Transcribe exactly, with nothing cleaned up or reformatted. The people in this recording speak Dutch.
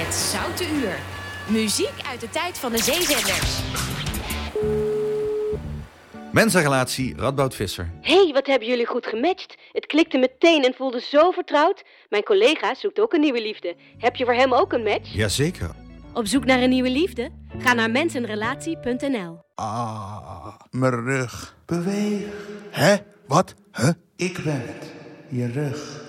Het Zoute Uur. Muziek uit de tijd van de zeezenders. Mensenrelatie, Radboud Visser. Hé, hey, wat hebben jullie goed gematcht. Het klikte meteen en voelde zo vertrouwd. Mijn collega zoekt ook een nieuwe liefde. Heb je voor hem ook een match? Jazeker. Op zoek naar een nieuwe liefde? Ga naar mensenrelatie punt n l. Ah, mijn rug. Beweeg. Hè? Wat? Huh? Ik ben het. Je rug.